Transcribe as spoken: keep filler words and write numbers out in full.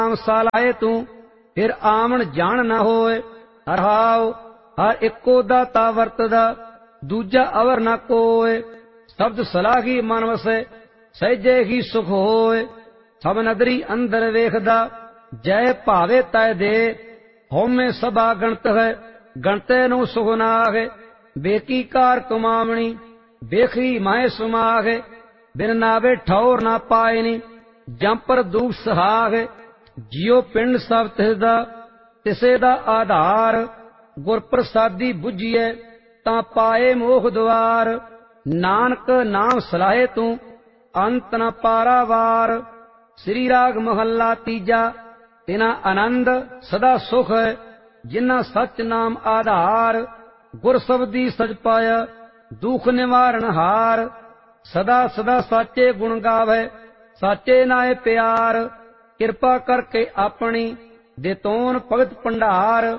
ਨਾਮ ਸਾਲਾਏ ਤੂੰ, ਫਿਰ ਆਵਣ ਜਾਣ ਨਾ ਹੋਏ। ਹਰਹਾਉ ਹਰ ਇੱਕੋ ਦਾਤਾ ਵਰਤਦਾ, ਦੂਜਾ ਅਵਰ ਨਾ ਕੋਏ। ਸ਼ਬਦ ਸਲਾਹੀ ਮਨ ਵਸੈ, ਸਹਿਜੇ ਹੀ ਸੁਖ ਹੋਏ। ਸਭ ਨਦਰੀ ਅੰਦਰ ਵੇਖਦਾ, ਜੈ ਭਾਵੇ ਤੈ ਦੇ। ਹਉਮੈ ਸਭਾ ਗਣਤ ਹੈ, ਗਣਤੇ ਨੂੰ ਸੁਖ ਨਾਹੈ। ਬੇਕੀ ਕਾਰ ਕਮਾਵਣੀ, ਵੇਖੀ ਮਾਹਿ ਸੁਮਾਹੈ। ਬਿਨ ਨਾਵੇ ਠੌਰ ਨਾ ਪਾਇਨੀ, ਜੰਪਰ ਦੂਖ ਸਹਾਹੈ। ਜਿਉ ਪਿੰਡ ਸਭ ਤਿਸਦਾ, ਤਿਸੇ ਦਾ ਆਧਾਰ। ਗੁਰ ਪ੍ਰਸਾਦੀ ਬੁਝੀਐ, ਤਾਂ ਪਾਏ ਮੋਖ ਦੁਆਰ। ਨਾਨਕ ਨਾਮ ਸਲਾਹੇ ਤੂੰ, ਅੰਤ ਨ ਪਾਰਾਵਾਰ। ਸ੍ਰੀ ਰਾਗ ਮਹੱਲਾ ਤੀਜਾ। ਤਿਨਾ ਆਨੰਦ ਸਦਾ ਸੁਖ ਹੈ, ਜਿਨ੍ਹਾਂ ਸੱਚ ਨਾਮ ਆਧਾਰ। ਗੁਰ ਸਬਦੀ ਸਚ ਪਾਇਆ, ਦੁਖ ਨਿਵਾਰਨ ਹਾਰ। ਸਦਾ ਸਦਾ ਸਾਚੇ ਗੁਣ ਗਾਵੇ, ਸਾਚੇ ਨਾਏ ਪਿਆਰ। ਕਿਰਪਾ ਕਰਕੇ ਆਪਣੀ, ਦੇਤੋਨ ਭਗਤ ਭੰਡਾਰ।